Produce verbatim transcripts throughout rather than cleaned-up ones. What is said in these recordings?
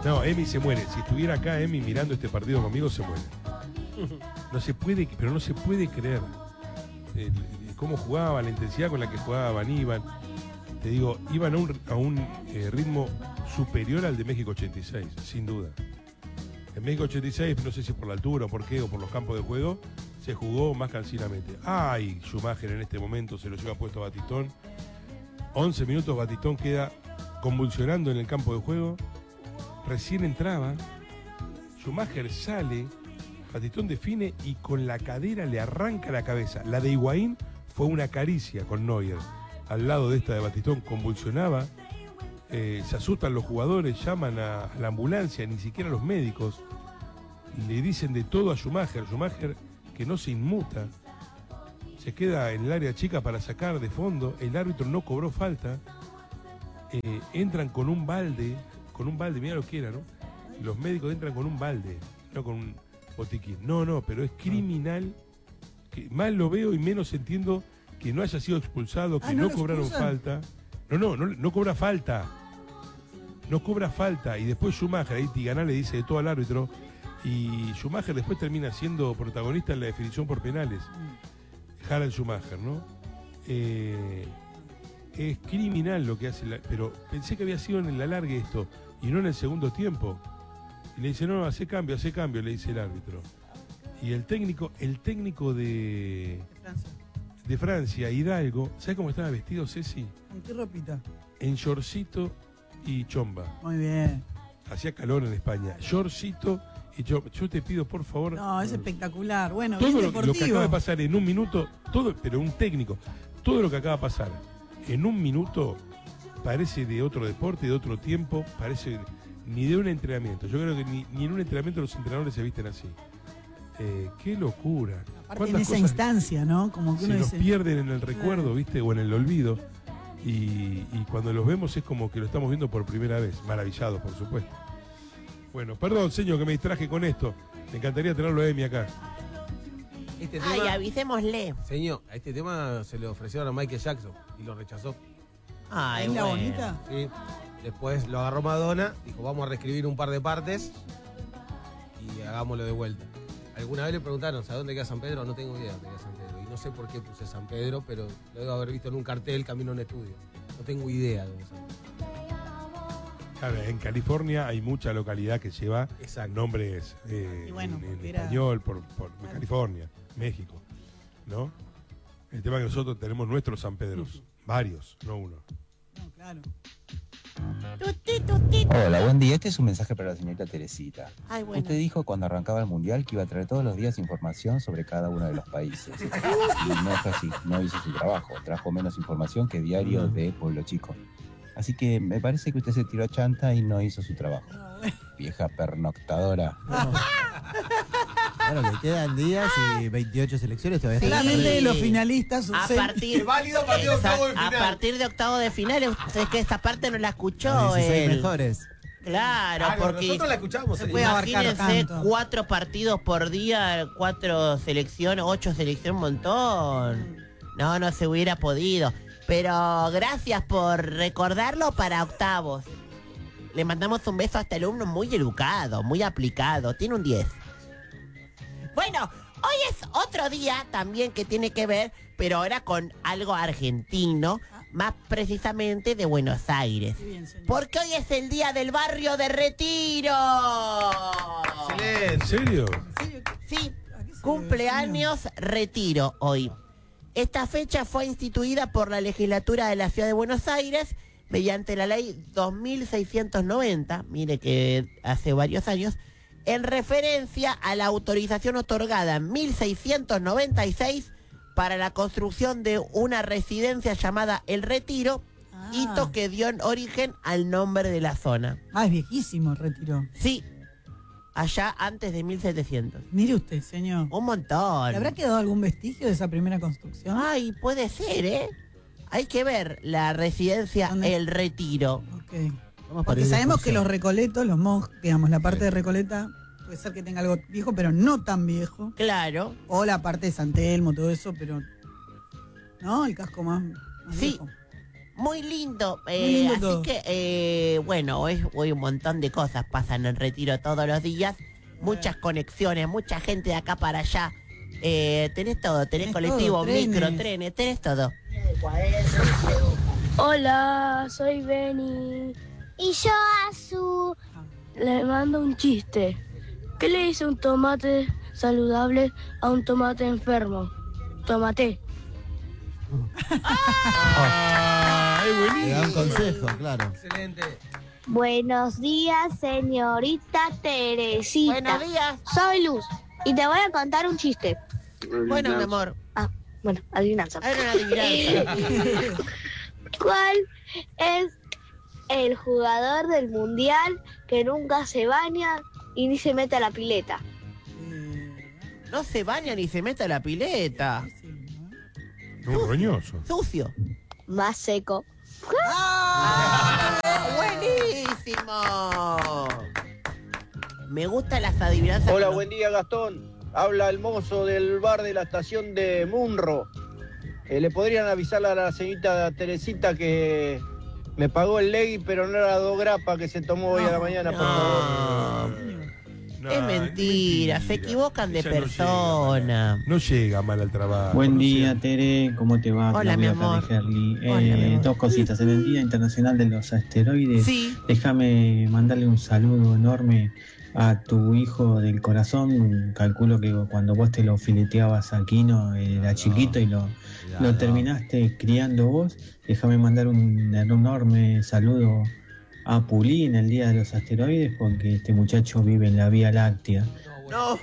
No, Emi se muere. Si estuviera acá Emi mirando este partido conmigo, se muere. No se puede, pero no se puede creer eh, cómo jugaba, la intensidad con la que jugaban, iban. Te digo, iban a un, a un eh, ritmo superior al de México ochenta y seis, sin duda. En México ochenta y seis, no sé si por la altura o por qué, o por los campos de juego, se jugó más cansinamente. Ay, Schumacher en este momento se lo lleva puesto a Batistón. once minutos, Batistón queda convulsionando en el campo de juego. Recién entraba, Schumacher sale, Batistón define y con la cadera le arranca la cabeza. La de Higuaín fue una caricia con Neuer. Al lado de esta de Batistón convulsionaba, eh, se asustan los jugadores, llaman a, a la ambulancia, ni siquiera a los médicos, le dicen de todo a Schumacher, Schumacher que no se inmuta, se queda en el área chica para sacar de fondo, el árbitro no cobró falta, eh, entran con un balde, con un balde, mira lo que era, ¿no? Los médicos entran con un balde, no con un botiquín, no, no, pero es criminal, que más lo veo y menos entiendo que no haya sido expulsado, que ah, ¿no, no cobraron falta. No, no, no, no cobra falta. No cobra falta. Y después Schumacher, ahí Tiganá le dice de todo al árbitro. Y Schumacher después termina siendo protagonista en la definición por penales. Harald Schumacher, ¿no? Eh, es criminal lo que hace. La, pero pensé que había sido en el alargue esto y no en el segundo tiempo. Y le dice, no, no, hace cambio, hace cambio, le dice el árbitro. Y el técnico, el técnico de... De Francia. de Francia, Hidalgo, ¿sabes cómo estaba vestido, Ceci? ¿En qué ropita? En shortcito y chomba. Muy bien. Hacía calor en España. Shortcito y chomba. Yo te pido, por favor... No, es espectacular. Bueno, todo bien lo, deportivo. lo que acaba de pasar en un minuto, todo, pero un técnico, todo lo que acaba de pasar en un minuto parece de otro deporte, de otro tiempo, parece ni de un entrenamiento. Yo creo que ni, ni en un entrenamiento los entrenadores se visten así. Eh, qué locura. Aparte en esa instancia, ¿no? Como que se uno nos dice... pierden en el recuerdo, ¿viste? O en el olvido. Y, y cuando los vemos es como que lo estamos viendo por primera vez. Maravillados, por supuesto. Bueno, perdón, señor, que me distraje con esto. Me encantaría tenerlo a Emi acá. Este Ay, tema, avisémosle. señor, a este tema se le ofrecieron a Michael Jackson y lo rechazó. Ay, ¿Es la bueno. bonita? Sí. Después lo agarró Madonna, dijo, vamos a reescribir un par de partes y hagámoslo de vuelta. Alguna vez le preguntaron, ¿sabes dónde queda San Pedro? No tengo idea dónde queda San Pedro. Y no sé por qué puse San Pedro, pero lo debo haber visto en un cartel camino a un estudio. No tengo idea de dónde es San Pedro. Claro, en California hay mucha localidad que lleva Exacto. nombres eh, Y bueno, en, en porque era- español, por, por Claro. California, México, ¿no? El tema es que nosotros tenemos nuestros San Pedros, varios, no uno. No, claro. Tuti, tuti. Hola, buen día. Este es un mensaje para la señorita Teresita. Ay, bueno. Usted dijo cuando arrancaba el mundial que iba a traer todos los días información sobre cada uno de los países. Y no es así, no hizo su trabajo. Trajo menos información que diario de Pueblo Chico. Así que me parece que usted se tiró a chanta y no hizo su trabajo. No, bueno. Vieja pernoctadora. Bueno, le quedan días y veintiocho selecciones todavía. Sí. están. Solamente los finalistas son A seis. partir, Es válido partido de Esa- octavo de a final. partir de octavo de final, es que esta parte no la escuchó Los dieciséis él. mejores. Claro, Claro, porque nosotros la escuchamos. Se eh. puede abarcar imagínense tanto. cuatro partidos por día, cuatro selecciones, ocho selecciones, un montón. No, no se hubiera podido. Pero gracias por recordarlo para octavos. Le mandamos un beso a este alumno muy educado, muy aplicado. Tiene un diez. Bueno, hoy es otro día también que tiene que ver, pero ahora con algo argentino, más precisamente de Buenos Aires. Qué bien, señor. Porque hoy es el día del barrio de Retiro. Excelente. ¿En serio? ¿En serio? Sí, ¿A qué se debe, cumpleaños Retiro hoy. Esta fecha fue instituida por la legislatura de la ciudad de Buenos Aires mediante la ley dos mil seiscientos noventa, mire que hace varios años, en referencia a la autorización otorgada en mil seiscientos noventa y seis para la construcción de una residencia llamada El Retiro, Ah. hito que dio origen al nombre de la zona. Ah, es viejísimo el retiro. Sí, allá antes de mil setecientos. Mire usted, señor. Un montón. ¿Le habrá quedado algún vestigio de esa primera construcción? Ay, puede ser, ¿eh? Hay que ver la residencia ¿Dónde? El Retiro. Ok. Vamos para Porque ir de sabemos que excursión. los recoletos, los monjes, digamos, la parte de Recoleta puede ser que tenga algo viejo, pero no tan viejo. Claro. O la parte de San Telmo, todo eso, pero... ¿No? El casco más, más Sí. viejo. Muy lindo. Muy eh, lindo así todo. que, eh, bueno, hoy, hoy un montón de cosas pasan en Retiro todos los días. Muchas conexiones, mucha gente de acá para allá. Eh, tenés todo, tenés, Tenés colectivo, todo, trenes. micro, trenes, tenés todo. Hola, soy Benny. Y yo a su... Le mando un chiste. ¿Qué le dice un tomate saludable a un tomate enfermo? Tomate. ¡Ah! ¡Es Le da un buenísimo! consejo, claro. Excelente. Buenos días, señorita Teresita. Buenos días. Soy Luz y te voy a contar un chiste. Bueno, mi amor. Ah, bueno, adivinanza. Hay una adivinanza. ¿Cuál es el jugador del mundial que nunca se baña y ni se mete a la pileta? No se baña ni se mete a la pileta. Un roñoso. Sucio. Más seco. ¡Ah! ¡Buenísimo! Me gustan las adivinanzas. Hola, con los- buen día, Gastón. Habla el mozo del bar de la estación de Munro. Eh, ¿Le podrían avisar a la señorita Teresita que me pagó el legui, pero no era dos grapas que se tomó hoy a la mañana, por favor? No, No, es mentira, se equivocan de Ella no persona. No llega mal al trabajo. Buen no día, llega. Tere, ¿cómo te va? Hola, Claudia mi amor. acá de Herli. Hola, mi Eh, amor. dos cositas. En el Día Internacional de los Asteroides, Sí. déjame mandarle un saludo enorme a tu hijo del corazón. Calculo que cuando vos te lo fileteabas a Quino, era chiquito y lo, lo terminaste criando vos. Déjame mandar un enorme saludo a Pulí en el Día de los Asteroides, porque este muchacho vive en la Vía Láctea. No.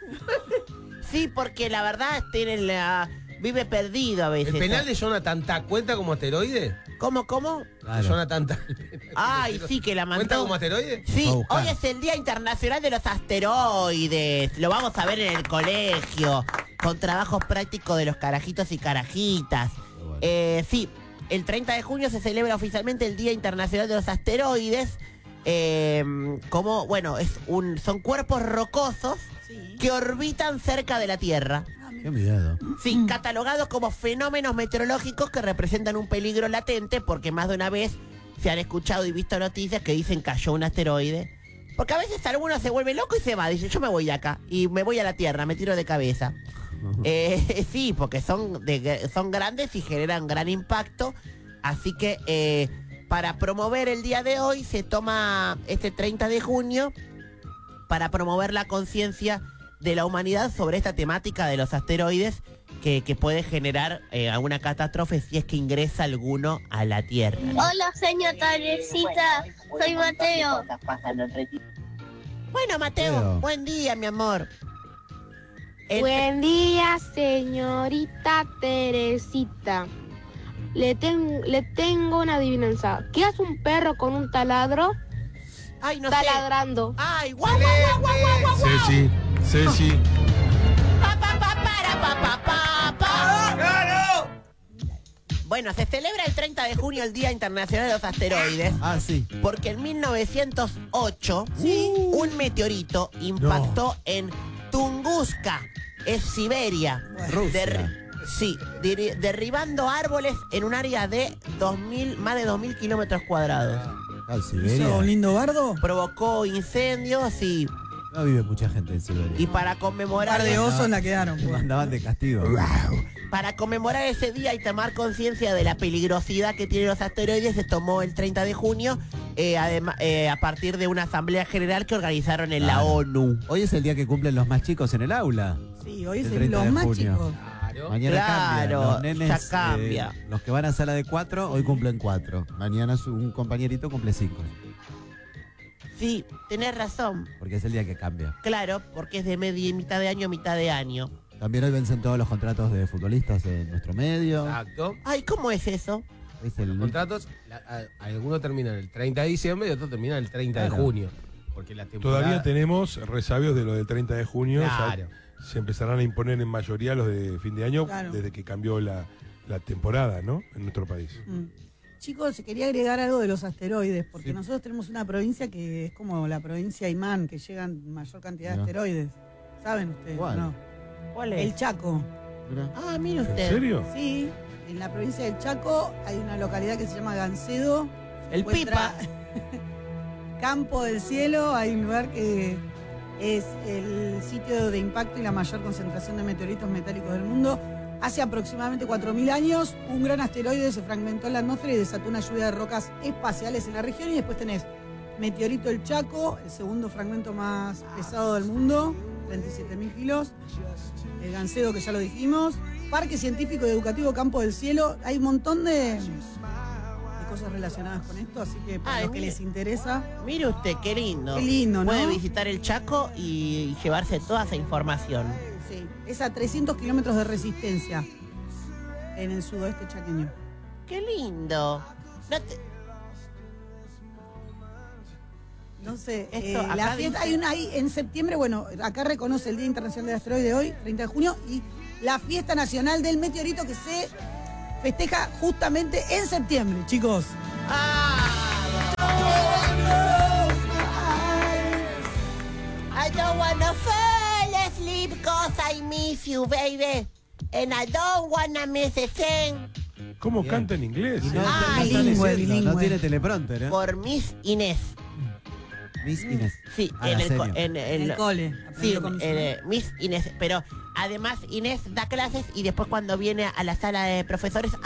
Sí, porque la verdad tiene la... vive perdido a veces. ¿El penal de Jonathan Ta cuenta como asteroide? ¿Cómo, cómo? Claro. Jonathan Ta. Ay, sí, que la ¿Cuenta mandó. como asteroide? Sí, Vamos a buscar. hoy es el Día Internacional de los Asteroides. Lo vamos a ver en el colegio, con trabajos prácticos de los carajitos y carajitas. Eh, sí, el treinta de junio se celebra oficialmente el Día Internacional de los Asteroides. Eh, como, bueno, es un, son cuerpos rocosos Sí. que orbitan cerca de la Tierra. Qué miedo. Sí, catalogados como fenómenos meteorológicos que representan un peligro latente, porque más de una vez se han escuchado y visto noticias que dicen cayó un asteroide. Porque a veces alguno se vuelve loco y se va, dice yo me voy de acá y me voy a la Tierra, me tiro de cabeza. Eh, sí, porque son, de, son grandes y generan gran impacto. Así que eh, para promover el día de hoy se toma este treinta de junio para promover la conciencia de la humanidad sobre esta temática de los asteroides que, que puede generar eh, alguna catástrofe si es que ingresa alguno a la Tierra. Hola, señor Teresita. Soy Mateo. Bueno, Mateo, Mateo. buen día, mi amor. El- Buen día, señorita Teresita. Le, ten- le tengo una adivinanza. ¿Qué hace un perro con un taladro? Ay, no Está sé. ladrando. Ay, guau, guau, guau, guau, guau, guau, guau. Ceci, Ceci. Pa, pa, pa, para, pa, pa, pa, pa. Bueno, se celebra el treinta de junio el Día Internacional de los Asteroides. Ah, sí. Porque en mil novecientos ocho un meteorito impactó en Tunguska, es Siberia. Rusia. Der- sí, deri- derribando árboles en un área de dos mil, más de dos mil kilómetros cuadrados. Ah, en ¿Hizo Siberia. un lindo bardo? Provocó incendios y, No vive mucha gente en Siberia. y para Un conmemorar par de eso- osos la quedaron. Le pues. mandaban de castigo. Para conmemorar ese día y tomar conciencia de la peligrosidad que tienen los asteroides, se tomó el treinta de junio, eh, adema- eh, a partir de una asamblea general que organizaron en la Claro. ONU. Hoy es el día que cumplen los más chicos en el aula. Sí, hoy es El el- treinta los de más junio. chicos. Claro. Mañana Claro, cambia. Los nenes, ya cambia. eh, los que van a sala de cuatro, hoy cumplen cuatro. Mañana su- un compañerito cumple cinco. Sí, tenés razón. Porque es el día que cambia. Claro, porque es de media, mitad de año, mitad de año. También hoy vencen todos los contratos de futbolistas en nuestro medio. Exacto. Ay, ¿cómo es eso? Es el Los contratos, la- a- algunos terminan el treinta de diciembre y otros terminan el treinta Claro. de junio. Porque la temporada... Todavía tenemos resabios de lo del treinta de junio. ya Claro. se empezarán a imponer en mayoría los de fin de año Claro. desde que cambió la, la temporada, ¿no? En nuestro país. Mm. Chicos, quería agregar algo de los asteroides, porque Sí. nosotros tenemos una provincia que es como la provincia Imán, que llegan mayor cantidad de Mirá. asteroides. ¿Saben ustedes? ¿Cuál? No. ¿Cuál El Chaco. Mirá. Ah, mire ¿En usted. serio? Sí, en la provincia del Chaco hay una localidad que se llama Gancedo. El Encuentra Pipa. Campo del Cielo, hay un lugar que es el sitio de impacto y la mayor concentración de meteoritos metálicos del mundo. Hace aproximadamente cuatro mil años, un gran asteroide se fragmentó en la atmósfera y desató una lluvia de rocas espaciales en la región. Y después tenés Meteorito el Chaco, el segundo fragmento más pesado del mundo, treinta y siete mil kilos. El Gancedo, que ya lo dijimos. Parque Científico y Educativo Campo del Cielo. Hay un montón de, de cosas relacionadas con esto, así que para Ay, los que mire. les interesa. Mire usted, qué lindo. Qué lindo, ¿no? Puede visitar el Chaco y llevarse toda esa información. Sí, es a trescientos kilómetros de resistencia en el sudoeste chaqueño. Qué lindo. No te- No sé, Esto eh, acá la fiesta, dice- hay una ahí en septiembre, bueno, acá reconoce el Día Internacional del Asteroide hoy, treinta de junio, y la fiesta nacional del meteorito que se festeja justamente en septiembre, chicos. I don't wanna fall asleep cause I miss you, baby. And I don't wanna miss a thing. ¿Cómo Bien. canta en inglés? Y no, eh? no está bilingüe, leyendo, bilingüe. no tiene teleprompter, ¿eh? Por Miss Inés. Miss Inés. Sí, Ah, en la el, co- serie. en, En en- el cole. Sí, aprendió con mis eh, Miss Inés. Pero además Inés da clases y después cuando viene a la sala de profesores